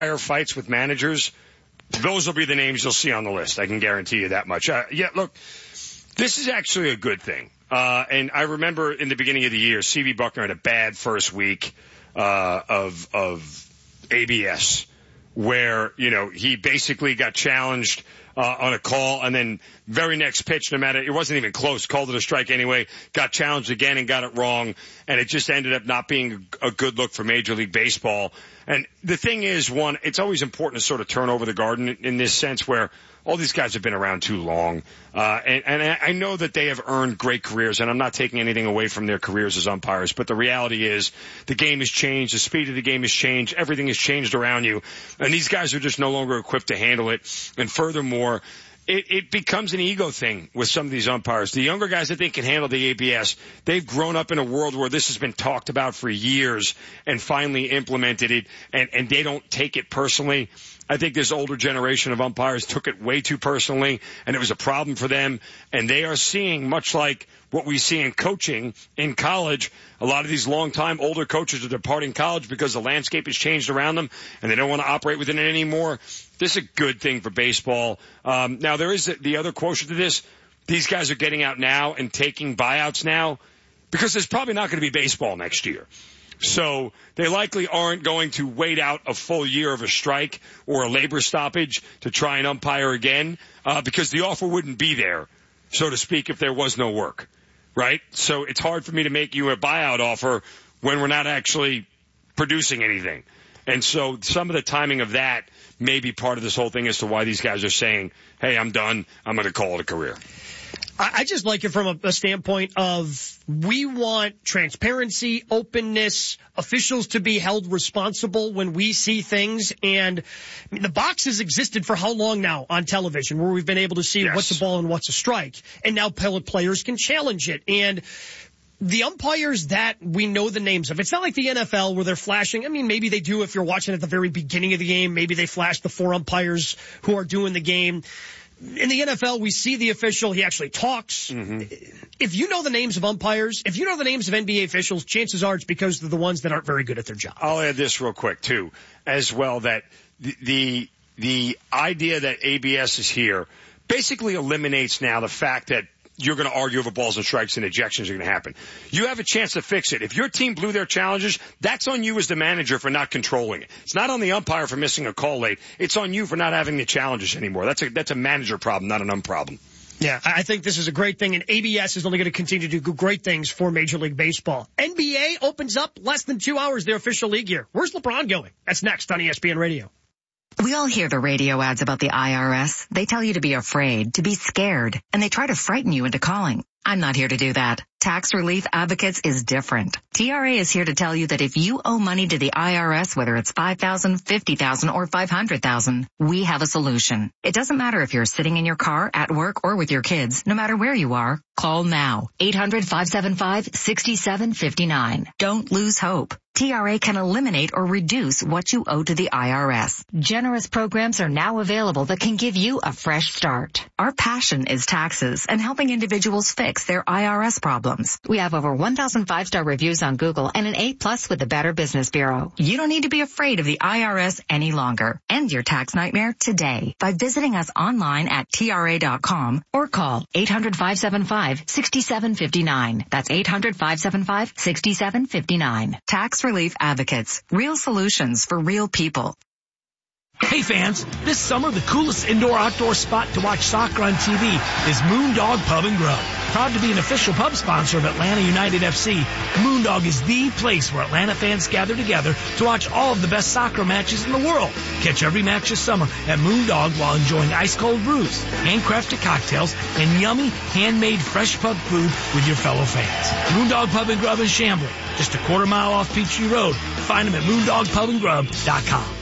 fights with managers, those will be the names you'll see on the list. I can guarantee you that much. Look, this is actually a good thing. And I remember in the beginning of the year, C.B. Buckner had a bad first week of ABS where, he basically got challenged on a call, and then very next pitch, no matter, it wasn't even close, called it a strike anyway, got challenged again and got it wrong, and it just ended up not being a good look for Major League Baseball. And the thing is, one, it's always important to sort of turn over the garden in this sense where all these guys have been around too long. And I know that they have earned great careers, and I'm not taking anything away from their careers as umpires, but the reality is the game has changed, the speed of the game has changed, everything has changed around you, and these guys are just no longer equipped to handle it. And furthermore, it becomes an ego thing with some of these umpires. The younger guys that they can handle the ABS, they've grown up in a world where this has been talked about for years and finally implemented it, and they don't take it personally. I think this older generation of umpires took it way too personally, and it was a problem for them. And they are seeing, much like what we see in coaching in college, a lot of these long-time older coaches are departing college because the landscape has changed around them, and they don't want to operate within it anymore. This is a good thing for baseball. Now, there is the other quotient to this. These guys are getting out now and taking buyouts now because there's probably not going to be baseball next year. So they likely aren't going to wait out a full year of a strike or a labor stoppage to try and umpire again, because the offer wouldn't be there, so to speak, if there was no work, right? So it's hard for me to make you a buyout offer when we're not actually producing anything. And so some of the timing of that may be part of this whole thing as to why these guys are saying, hey, I'm done, I'm going to call it a career. I just like it from a standpoint of we want transparency, openness, officials to be held responsible when we see things. And the box has existed for how long now on television where we've been able to see what's a ball and what's a strike. And now players can challenge it. And the umpires that we know the names of, it's not like the NFL where they're flashing. I mean, maybe they do if you're watching at the very beginning of the game. Maybe they flash the 4 umpires who are doing the game. In the NFL, we see the official. He actually talks. Mm-hmm. If you know the names of umpires, if you know the names of NBA officials, chances are it's because they're the ones that aren't very good at their job. I'll add this real quick, too, as well, that the idea that ABS is here basically eliminates now the fact that you're going to argue over balls and strikes and ejections are going to happen. You have a chance to fix it. If your team blew their challenges, that's on you as the manager for not controlling it. It's not on the umpire for missing a call late. It's on you for not having the challenges anymore. That's a manager problem, not an ump problem. Yeah, I think this is a great thing, and ABS is only going to continue to do great things for Major League Baseball. NBA opens up less than 2 hours, their official league year. Where's LeBron going? That's next on ESPN Radio. We all hear the radio ads about the IRS. They tell you to be afraid, to be scared, and they try to frighten you into calling. I'm not here to do that. Tax Relief Advocates is different. TRA is here to tell you that if you owe money to the IRS, whether it's $5,000, $50,000, or $500,000, we have a solution. It doesn't matter if you're sitting in your car, at work, or with your kids. No matter where you are, call now. 800-575-6759. Don't lose hope. TRA can eliminate or reduce what you owe to the IRS. Generous programs are now available that can give you a fresh start. Our passion is taxes and helping individuals fix their IRS problems. We have over 1,000 5-star reviews on Google and an A+ with the Better Business Bureau. You don't need to be afraid of the IRS any longer. End your tax nightmare today by visiting us online at TRA.com or call 800-575-6759. That's 800-575-6759. Tax Relief Advocates. Real solutions for real people. Hey fans, this summer the coolest indoor-outdoor spot to watch soccer on TV is Moondog Pub and Grub. Proud to be an official pub sponsor of Atlanta United FC, Moondog is the place where Atlanta fans gather together to watch all of the best soccer matches in the world. Catch every match this summer at Moondog while enjoying ice-cold brews, handcrafted cocktails, and yummy, handmade fresh pub food with your fellow fans. Moondog Pub and Grub in Chamblee, just a quarter mile off Peachtree Road. Find them at moondogpubandgrub.com.